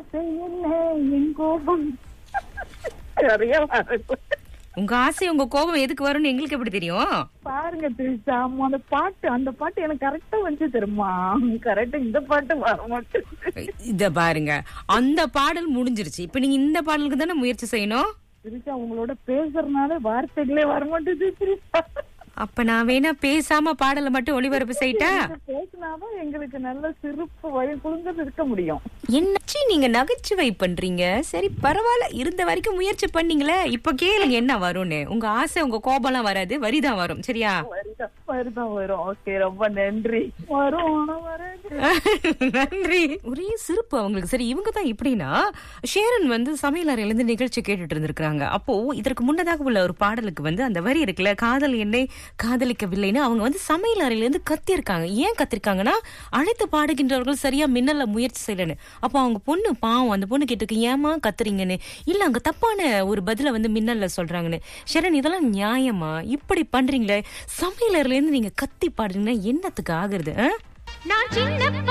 ஆசை என்ன என் கோபம் நிறைய வருது. உங்க ஆசை உங்க கோபம் எதுக்கு வரும்னு எங்களுக்கு எப்படி தெரியும்? பாருங்க திரிஷா, அந்த பாட்டு எனக்கு கரெக்டா வந்து தெரியுமா? கரெக்டா இந்த பாட்டு வர மாட்டேங்குது. இத பாருங்க, அந்த பாடல் முடிஞ்சிருச்சு. இப்ப நீங்க இந்த பாடலுக்கு தானே முயற்சி செய்யணும். திரிஷா, உங்களோட பேசுறதுனால வார்த்தைகளே வர மாட்டேங்குது திரிஷா. அப்ப நான் வேணா பேசாம பாடலை மட்டும் ஒளிபரப்பு செய்யிட்டா? பேசினாதான் எங்களுக்கு நல்ல சிறப்பு வழி குழுந்தது இருக்க முடியும். என்னாச்சு, நீங்க நகைச்சுவை பண்றீங்க. சரி பரவாயில்ல, இருந்த வரைக்கும் முயற்சி பண்ணீங்களே. இப்ப கேளுங்க என்ன வரும்னு. உங்க ஆசை உங்க கோபம்லாம் வராது, வரிதான் வரும். சரியா? வரிதான் வரும். ஓகே, ரொம்ப நன்றி. வரும் ஆனா வராது. நன்றி. ஒரே சிரிப்பு அவங்களுக்கு. சரி, இவங்க தான் இப்படின்னா ஷேரன் வந்து சமையல் அறையில இருந்து நிகழ்ச்சி கேட்டுட்டு இருந்திருக்காங்க. அப்போ இதற்கு முன்னதாக உள்ள ஒரு பாடலுக்கு வந்து அந்த வரி இருக்குல்ல, காதல் என்னை காதலிக்கவில்லைன்னு அவங்க வந்து சமையல் அறையில இருந்து கத்திருக்காங்க. ஏன் கத்திருக்காங்கன்னா, அழைத்து பாடுகின்றவர்கள் சரியா மின்னல முயற்சி செய்யலன்னு. அப்போ அவங்க பொண்ணு பாவம், அந்த பொண்ணு கேட்டிருக்கு, ஏமா கத்துறீங்கன்னு. இல்ல, அங்க தப்பான ஒரு பதில வந்து மின்னல்ல சொல்றாங்கன்னு. ஷரண், இதெல்லாம் நியாயமா? இப்படி பண்றீங்களே, சமையல் அறையில இருந்து நீங்க கத்தி பாடுறீங்கன்னா என்னத்துக்கு ஆகுறது? நான் சின்ன